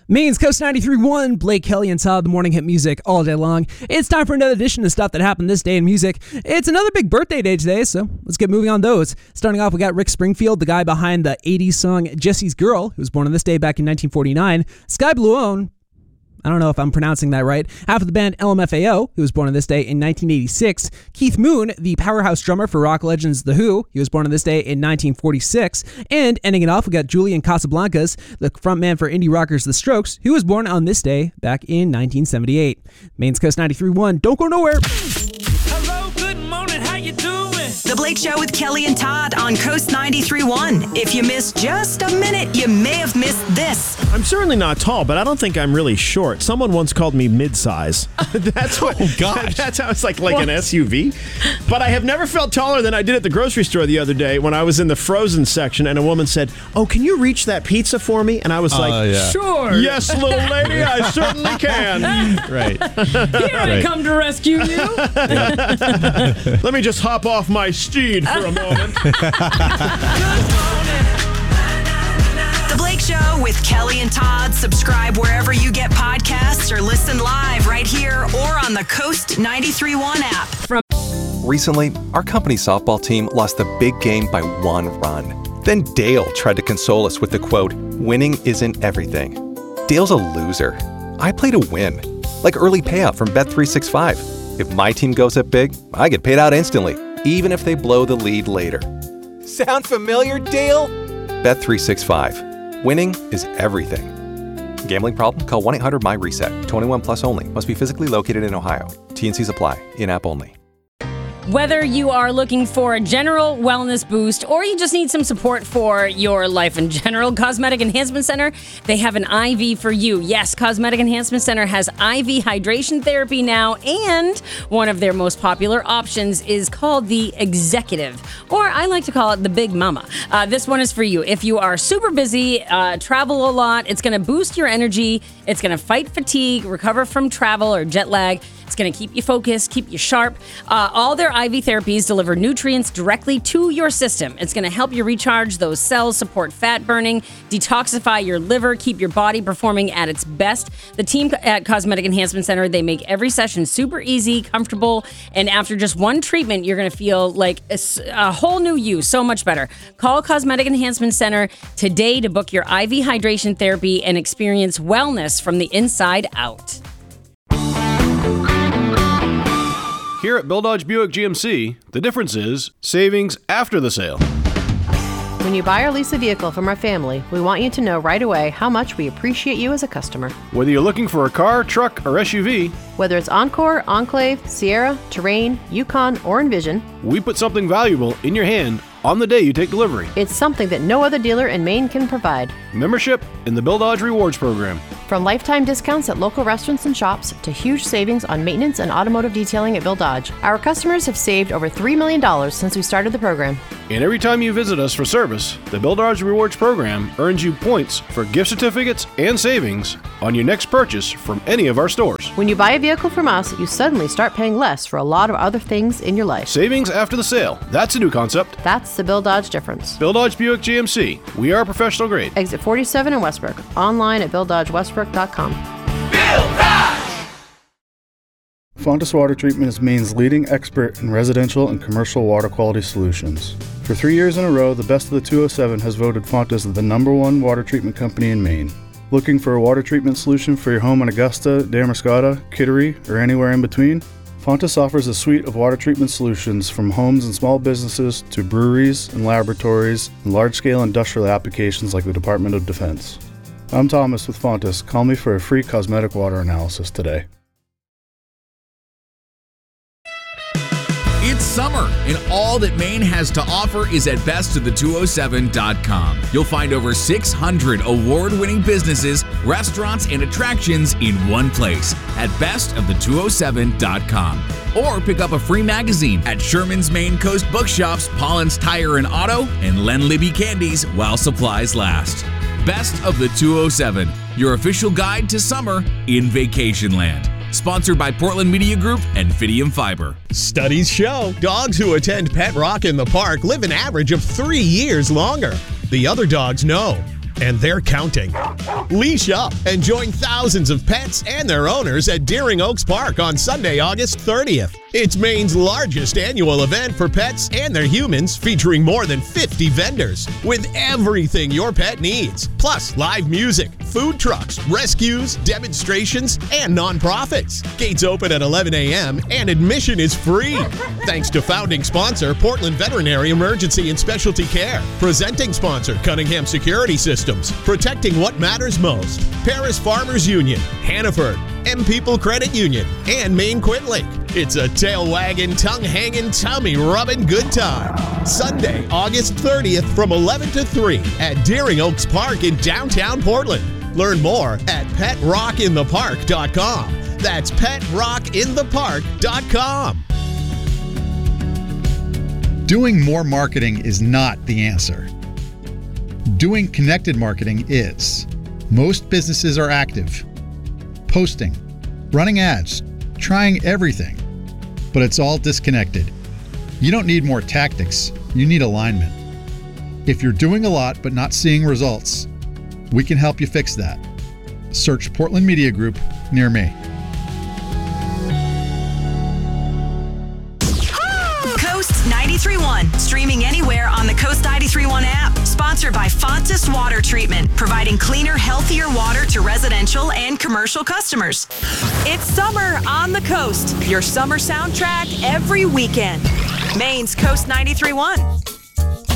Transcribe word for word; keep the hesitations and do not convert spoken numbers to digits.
Maine's Coast ninety-three point one, Blake Kelly and Todd, the morning hit music all day long. It's time for another edition of stuff that happened this day in music. It's another big birthday day today, so let's get moving on those. Starting off, we got Rick Springfield, the guy behind the eighties song Jesse's Girl, who was born on this day back in nineteen forty-nine. Sky Blue Own, I don't know if I'm pronouncing that right, half of the band L M F A O, who was born on this day in nineteen eighty-six. Keith Moon, the powerhouse drummer for rock legends The Who, he was born on this day in nineteen forty-six. And ending it off, we got Julian Casablancas, the frontman for indie rockers The Strokes, who was born on this day back in nineteen seventy-eight. Maine's Coast ninety-three point one, don't go nowhere. Hello, good morning, how you doing? The Blake Show with Kelly and Todd on Coast ninety-three point one. If you missed just a minute, you may have missed this. I'm certainly not tall, but I don't think I'm really short. Someone once called me mid-size. That's what. Oh, gosh. That's how it's like like What? an S U V. But I have never felt taller than I did at the grocery store the other day when I was in the frozen section and a woman said, "Oh, can you reach that pizza for me?" And I was Uh, like, yeah. Sure. "Yes, little lady, I certainly can." Right. Here I Right. come to rescue you. Let me just hop off my steed for a moment. The Blake Show with Kelly and Todd. Subscribe wherever you get podcasts or listen live right here or on the Coast ninety-three point one app. From Recently, our company softball team lost the big game by one run. Then Dale tried to console us with the quote, "Winning isn't everything." Dale's a loser. I play to win. Like early payout from Bet three sixty-five. If my team goes up big, I get paid out instantly, even if they blow the lead later. Sound familiar, Dale? Bet three sixty-five. Winning is everything. Gambling problem? Call one eight hundred M Y RESET. twenty-one plus only. Must be physically located in Ohio. T and Cs apply. In-app only. Whether you are looking for a general wellness boost or you just need some support for your life in general, Cosmetic Enhancement Center, they have an I V for you. Yes, Cosmetic Enhancement Center has I V hydration therapy now, and one of their most popular options is called the Executive, or I like to call it the Big Mama. Uh, this one is for you. If you are super busy, uh, travel a lot, it's going to boost your energy, it's going to fight fatigue, recover from travel or jet lag. It's going to keep you focused, keep you sharp. Uh, all their I V therapies deliver nutrients directly to your system. It's going to help you recharge those cells, support fat burning, detoxify your liver, keep your body performing at its best. The team at Cosmetic Enhancement Center, they make every session super easy, comfortable, and after just one treatment, you're going to feel like a, a whole new you, so much better. Call Cosmetic Enhancement Center today to book your I V hydration therapy and experience wellness from the inside out. Here at Bill Dodge Buick G M C, the difference is savings after the sale. When you buy or lease a vehicle from our family, we want you to know right away how much we appreciate you as a customer. Whether you're looking for a car, truck, or S U V, Whether it's Encore, Enclave, Sierra, Terrain, Yukon, or Envision, we put something valuable in your hand on the day you take delivery. it's something that no other dealer in Maine can provide. Membership in the Bill Dodge Rewards Program. From lifetime discounts at local restaurants and shops to huge savings on maintenance and automotive detailing at Bill Dodge, our customers have saved over three million dollars since we started the program. And every time you visit us for service, the Bill Dodge Rewards Program earns you points for gift certificates and savings on your next purchase from any of our stores. When you buy a vehicle from us, you suddenly start paying less for a lot of other things in your life. Savings after the sale. That's a new concept. That's the Bill Dodge difference. Bill Dodge Buick G M C. We are professional grade. Exit forty-seven in Westbrook. Online at bill dodge westbrook dot com. Fontis Water Treatment is Maine's leading expert in residential and commercial water quality solutions. For three years in a row, the Best of the two oh seven has voted Fontis the number one water treatment company in Maine. Looking for a water treatment solution for your home in Augusta, Damariscotta, Kittery, or anywhere in between? Fontis offers a suite of water treatment solutions from homes and small businesses to breweries and laboratories and large-scale industrial applications like the Department of Defense. I'm Thomas with Fontis. Call me for a free cosmetic water analysis today. It's summer, and all that Maine has to offer is at best of the two oh seven dot com. You'll find over six hundred award-winning businesses, restaurants, and attractions in one place at best of the two oh seven dot com. Or pick up a free magazine at Sherman's Maine Coast Bookshops, Pollen's Tire and Auto, and Len Libby Candies while supplies last. Best of the two oh seven, your official guide to summer in Vacationland. Sponsored by Portland Media Group and Fidium Fiber. Studies show dogs who attend Pet Rock in the park live an average of three years longer. The other dogs know. and they're counting. Leash up and join thousands of pets and their owners at Deering Oaks Park on Sunday, August thirtieth. It's Maine's largest annual event for pets and their humans, featuring more than fifty vendors with everything your pet needs, plus live music, food trucks, rescues, demonstrations, and nonprofits. Gates open at eleven a.m. and admission is free. Thanks to founding sponsor Portland Veterinary Emergency and Specialty Care, presenting sponsor Cunningham Security Systems, protecting what matters most, Paris Farmers Union, Hannaford, M People Credit Union, and Maine Quintlake. It's a tail-wagging, tongue-hanging, tummy-rubbing good time. Sunday, August thirtieth from eleven to three at Deering Oaks Park in downtown Portland. Learn more at pet rock in the park dot com. That's pet rock in the park dot com. Doing more marketing is not the answer. Doing connected marketing is. Most businesses are active, posting, running ads, trying everything, but it's all disconnected. You don't need more tactics, you need alignment. If you're doing a lot but not seeing results, we can help you fix that. Search Portland Media Group near me. Coast ninety-three point one, streaming anywhere on the Coast ninety-three point one app. Sponsored by Fontis Water Treatment, providing cleaner, healthier water to residential and commercial customers. It's summer on the coast. Your summer soundtrack every weekend. Maine's Coast ninety-three point one.